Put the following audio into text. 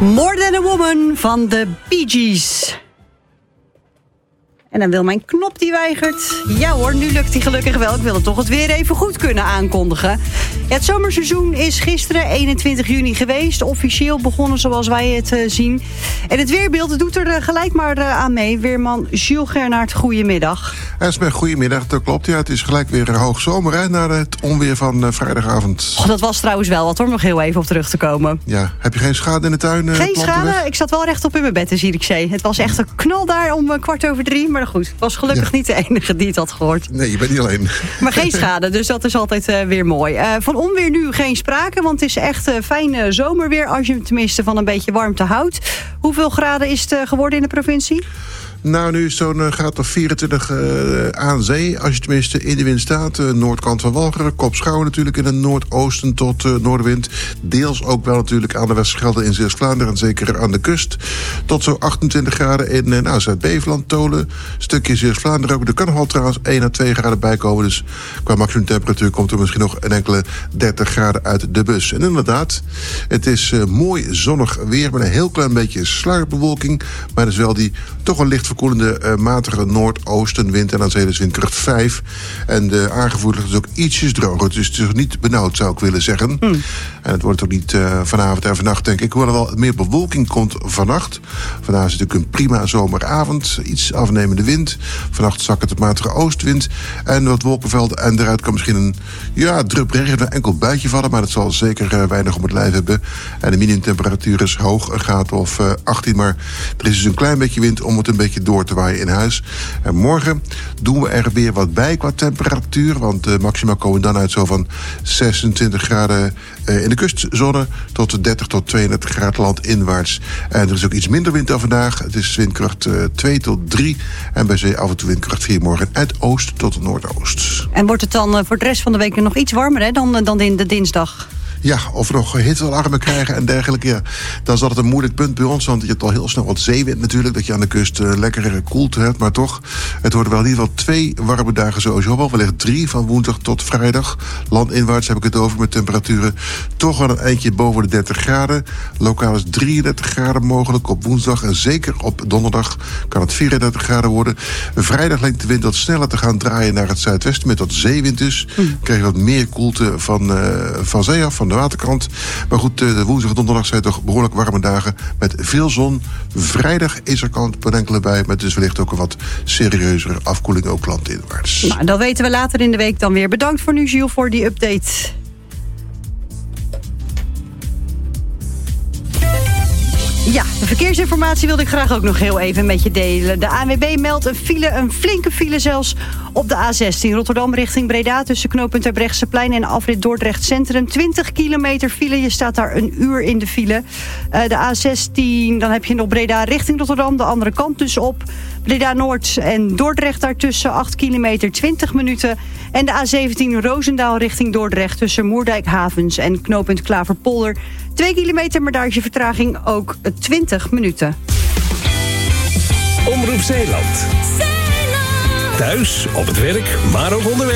More Than a Woman van de Bee Gees. En dan wil mijn knop die weigert. Ja hoor, nu lukt die gelukkig wel. Ik wil het toch het weer even goed kunnen aankondigen. Ja, het zomerseizoen is gisteren 21 juni geweest. Officieel begonnen zoals wij het zien. En het weerbeeld doet er gelijk maar aan mee. Weerman Jules Gernaert, goedemiddag. Esme, goedemiddag. Dat klopt, ja. Het is gelijk weer hoogzomer hè, na het onweer van vrijdagavond. Oh, dat was trouwens wel wat hoor, om nog heel even op terug te komen. Ja, heb je geen schade in de tuin? Geen schade, ik zat wel rechtop in mijn bed in Zierikzee. Het was echt een knal daar om 2:15, maar goed. Ik was gelukkig niet de enige die het had gehoord. Nee, je bent niet alleen. Maar geen schade, dus dat is altijd weer mooi. Van onweer nu geen sprake, want het is echt fijn zomerweer als je tenminste van een beetje warmte houdt. Hoeveel graden is het geworden in de provincie? Nou, nu is zo'n graad of 24 aan zee. Als je tenminste in de wind staat. Noordkant van Walcheren, Kopschouwen natuurlijk in het noordoosten tot noordenwind. Deels ook wel natuurlijk aan de Westschelde in Zeeuws-Vlaanderen en zeker aan de kust. Tot zo'n 28 graden in Zuid-Beveland, Tolen. Stukje Zeeuws-Vlaanderen ook. Er kan nog wel trouwens 1 à 2 graden bijkomen. Dus qua maximumtemperatuur komt er misschien nog een enkele 30 graden uit de bus. En inderdaad, het is mooi zonnig weer met een heel klein beetje sluierbewolking. Maar het is wel die toch een licht verkoelende matige noordoostenwind en aan zee is windkracht 5. En de aangevoerd ligt dus ook ietsjes droger. Dus het is niet benauwd, zou ik willen zeggen. En het wordt ook niet vanavond en vannacht, denk ik. Hoewel er wel meer bewolking komt vannacht. Vandaag is het natuurlijk een prima zomeravond. Iets afnemende wind. Vannacht zakt het op matige oostwind. En wat wolkenvelden. En eruit kan misschien een drup regen, een enkel buitje vallen. Maar dat zal zeker weinig om het lijf hebben. En de minimumtemperatuur is hoog, een graad of 18. Maar er is dus een klein beetje wind om het een beetje door te waaien in huis. En morgen doen we er weer wat bij qua temperatuur. Want de maxima komen dan uit zo van 26 graden in de kustzone tot 30 tot 32 graden landinwaarts. En er is ook iets minder wind dan vandaag. Het is windkracht 2 tot 3. En bij zee af en toe windkracht 4 morgen uit oost tot noordoost. En wordt het dan voor de rest van de week nog iets warmer hè, dan in de dinsdag? Ja, of we nog hittealarmen krijgen en dergelijke. Ja, dan is dat een moeilijk punt bij ons. Want je hebt al heel snel wat zeewind natuurlijk. Dat je aan de kust lekkere koelte hebt. Maar toch, het worden wel in ieder geval 2 warme dagen sowieso wel. Wellicht 3 van woensdag tot vrijdag. Landinwaarts heb ik het over met temperaturen toch wel een eindje boven de 30 graden. Lokaal is 33 graden mogelijk op woensdag. En zeker op donderdag kan het 34 graden worden. Vrijdag lijkt de wind wat sneller te gaan draaien naar het zuidwesten. Met wat zeewind dus. Krijg je wat meer koelte van zee af, van de waterkant. Maar goed, de woensdag en donderdag zijn toch behoorlijk warme dagen met veel zon. Vrijdag is er kans op een enkele bij, met dus wellicht ook een wat serieuzere afkoeling ook landinwaarts. Nou, dat weten we later in de week dan weer. Bedankt voor nu, Gilles, voor die update. Ja, de verkeersinformatie wilde ik graag ook nog heel even met je delen. De ANWB meldt een flinke file zelfs op de A16 Rotterdam richting Breda tussen knooppunt Terbrechtseplein en afrit Dordrecht Centrum. 20 kilometer file, je staat daar een uur in de file. De A16, dan heb je nog Breda richting Rotterdam, de andere kant dus op. Breda Noord en Dordrecht daartussen 8 kilometer 20 minuten. En de A17 Roosendaal richting Dordrecht tussen Moerdijk Havens en knooppunt Klaverpolder. 2 kilometer, maar daar is je vertraging ook 20 minuten. Omroep Zeeland. Thuis, op het werk, maar ook onderweg.